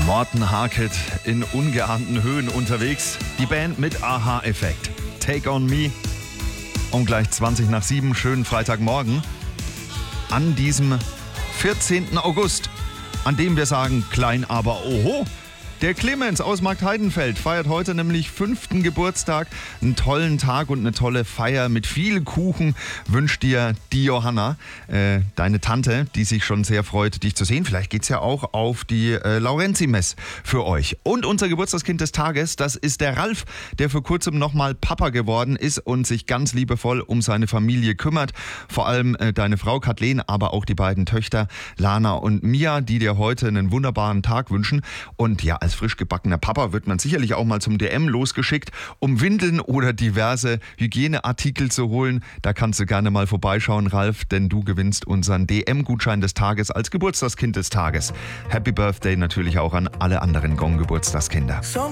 Morten Harket in ungeahnten Höhen unterwegs. Die Band mit Aha-Effekt. Take on Me. Um gleich 7:20. Schönen Freitagmorgen. An diesem 14. August, an dem wir sagen, klein aber oho. Der Clemens aus Marktheidenfeld feiert heute nämlich 5. Geburtstag. Einen tollen Tag und eine tolle Feier mit viel Kuchen wünscht dir die Johanna, deine Tante, die sich schon sehr freut, dich zu sehen. Vielleicht geht's ja auch auf die Laurenzi-Mess für euch. Und unser Geburtstagskind des Tages, das ist der Ralf, der vor kurzem nochmal Papa geworden ist und sich ganz liebevoll um seine Familie kümmert. Vor allem deine Frau Kathleen, aber auch die beiden Töchter Lana und Mia, die dir heute einen wunderbaren Tag wünschen. Und ja, als frisch gebackener Papa wird man sicherlich auch mal zum DM losgeschickt, um Windeln oder diverse Hygieneartikel zu holen. Da kannst du gerne mal vorbeischauen, Ralf, denn du gewinnst unseren DM-Gutschein des Tages als Geburtstagskind des Tages. Happy Birthday natürlich auch an alle anderen Gong-Geburtstagskinder.